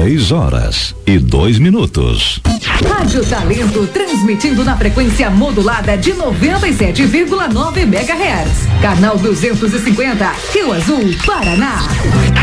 6h02. Rádio Talento transmitindo na frequência modulada de 97,9 MHz. Canal 250, Rio Azul, Paraná.